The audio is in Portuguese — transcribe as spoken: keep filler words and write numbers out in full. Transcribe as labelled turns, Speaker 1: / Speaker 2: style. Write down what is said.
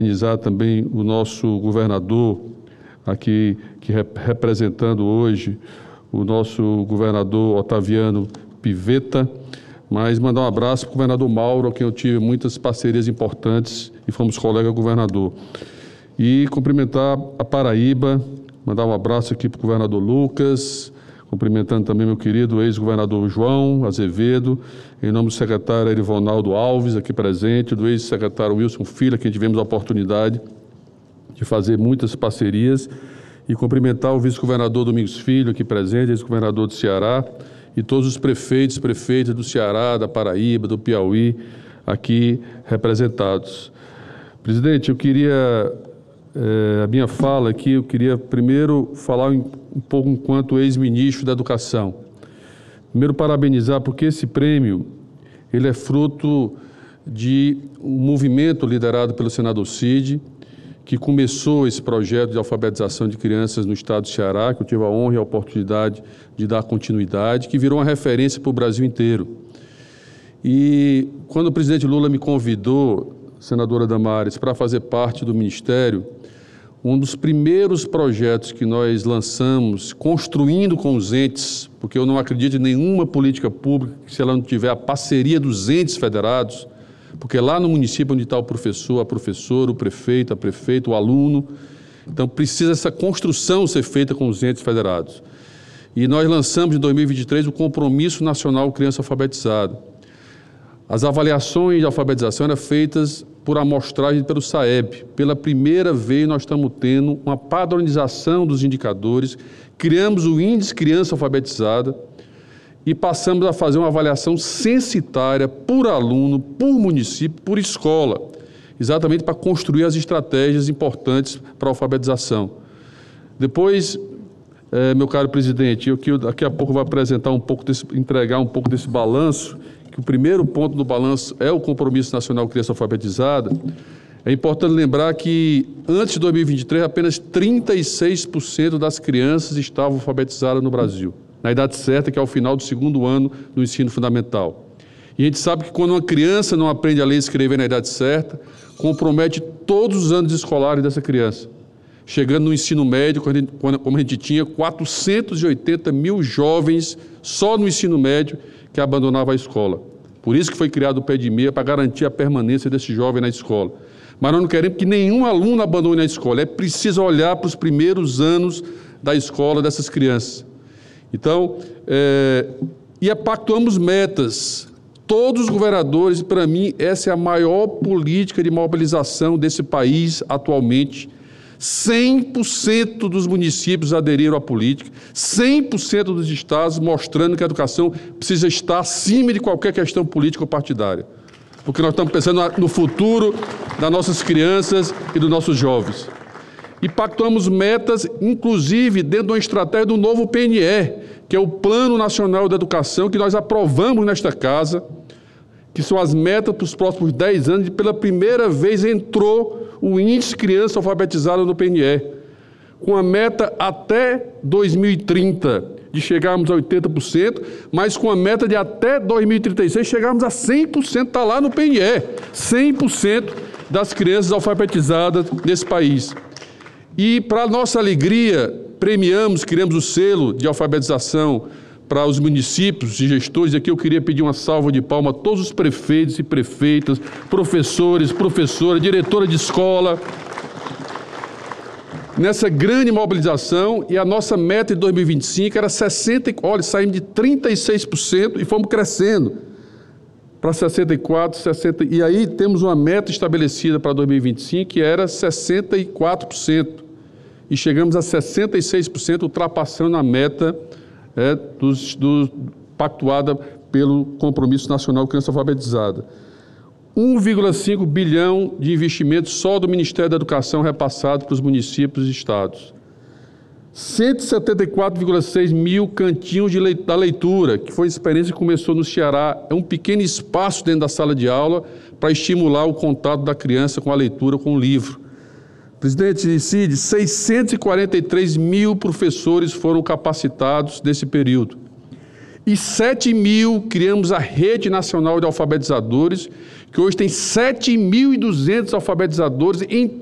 Speaker 1: Parabenizar também o nosso governador, aqui que rep representando hoje o nosso governador Otaviano Pivetta, mas mandar um abraço para o governador Mauro, a quem eu tive muitas parcerias importantes e fomos colega governador. E cumprimentar a Paraíba, mandar um abraço aqui para o governador Lucas, cumprimentando também meu querido ex-governador João Azevedo, em nome do secretário Erivonaldo Alves, aqui presente, do ex-secretário Wilson Filho, a quem tivemos a oportunidade de fazer muitas parcerias, e cumprimentar o vice-governador Domingos Filho, aqui presente, ex-governador do Ceará, e todos os prefeitos, prefeitas do Ceará, da Paraíba, do Piauí, aqui representados. Presidente, eu queria, é, a minha fala aqui, eu queria primeiro falar um, um pouco enquanto ex-ministro da Educação. Primeiro, parabenizar, porque esse prêmio, ele é fruto de um movimento liderado pelo senador Cid, que começou esse projeto de alfabetização de crianças no estado do Ceará, que eu tive a honra e a oportunidade de dar continuidade, que virou uma referência para o Brasil inteiro. E quando o presidente Lula me convidou, senadora Damares, para fazer parte do Ministério, um dos primeiros projetos que nós lançamos, construindo com os entes, porque eu não acredito em nenhuma política pública se ela não tiver a parceria dos entes federados, porque lá no município onde está o professor, a professora, o prefeito, a prefeita, o aluno, então precisa essa construção ser feita com os entes federados. E nós lançamos em dois mil e vinte e três o Compromisso Nacional Criança Alfabetizada. As avaliações de alfabetização eram feitas por amostragem pelo SAEB. Pela primeira vez nós estamos tendo uma padronização dos indicadores, criamos o Índice Criança Alfabetizada, e passamos a fazer uma avaliação censitária por aluno, por município, por escola, exatamente para construir as estratégias importantes para a alfabetização. Depois, eh, meu caro presidente, eu que daqui a pouco vou apresentar um pouco desse, entregar um pouco desse balanço, que o primeiro ponto do balanço é o Compromisso Nacional Criança Alfabetizada. É importante lembrar que antes de dois mil e vinte e três, apenas trinta e seis por cento das crianças estavam alfabetizadas no Brasil, na idade certa, que é ao final do segundo ano do ensino fundamental. E a gente sabe que quando uma criança não aprende a ler e escrever na idade certa, compromete todos os anos escolares dessa criança. Chegando no ensino médio, como a gente tinha quatrocentos e oitenta mil jovens só no ensino médio que abandonavam a escola. Por isso que foi criado o Pé de Meia, para garantir a permanência desse jovem na escola. Mas nós não queremos que nenhum aluno abandone a escola. É preciso olhar para os primeiros anos da escola dessas crianças. Então, é, e pactuamos metas. Todos os governadores, para mim, essa é a maior política de mobilização desse país atualmente. cem por cento dos municípios aderiram à política, cem por cento dos estados mostrando que a educação precisa estar acima de qualquer questão política ou partidária. Porque nós estamos pensando no futuro das nossas crianças e dos nossos jovens. E pactuamos metas, inclusive, dentro de uma estratégia do novo P N E, que é o Plano Nacional de Educação, que nós aprovamos nesta casa, que são as metas para os próximos dez anos, e pela primeira vez entrou o Índice Criança Alfabetizada no P N E, com a meta até dois mil e trinta de chegarmos a oitenta por cento, mas com a meta de até dois mil e trinta e seis chegarmos a cem por cento, está lá no P N E, cem por cento das crianças alfabetizadas nesse país. E, para nossa alegria, premiamos, criamos o selo de alfabetização para os municípios e gestores. E aqui eu queria pedir uma salva de palmas a todos os prefeitos e prefeitas, professores, professoras, diretora de escola, nessa grande mobilização. E a nossa meta de dois mil e vinte e cinco era sessenta por cento, olha, saímos de trinta e seis por cento e fomos crescendo para sessenta e quatro por cento, sessenta por cento, e aí temos uma meta estabelecida para dois mil e vinte e cinco que era sessenta e quatro por cento, e chegamos a sessenta e seis por cento, ultrapassando a meta é, dos, do, pactuada pelo Compromisso Nacional Criança Alfabetizada. um vírgula cinco bilhão de investimentos só do Ministério da Educação repassado para os municípios e estados. cento e setenta e quatro vírgula seis mil cantinhos de le da leitura, que foi uma experiência que começou no Ceará. É um pequeno espaço dentro da sala de aula para estimular o contato da criança com a leitura, com o livro. Presidente Cid, seiscentos e quarenta e três mil professores foram capacitados nesse período. E sete mil criamos a Rede Nacional de Alfabetizadores, que hoje tem sete mil e duzentos alfabetizadores em